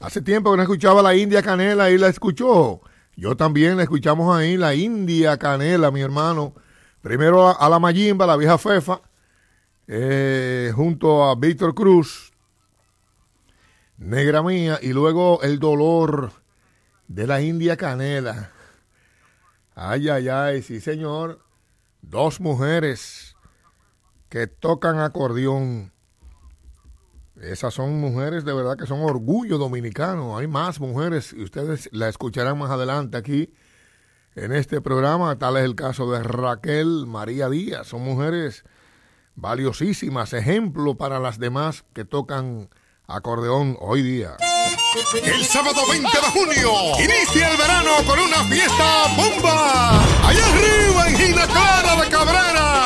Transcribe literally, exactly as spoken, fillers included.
Hace tiempo que no escuchaba la India Canela y la escuchó. Yo también la escuchamos ahí, la India Canela, mi hermano. Primero a, a la Mayimba, la vieja Fefa, eh, junto a Víctor Cruz, Negra Mía, y luego El Dolor de la India Canela. Ay, ay, ay, sí señor. Dos mujeres que tocan acordeón. Esas son mujeres de verdad que son orgullo dominicano. Hay más mujeres y ustedes la escucharán más adelante aquí en este programa. Tal es el caso de Raquel María Díaz. Son mujeres valiosísimas, ejemplo para las demás que tocan acordeón hoy día. El sábado veinte de junio inicia el verano con una fiesta bomba. Allá arriba en Ginaclara de Cabrera.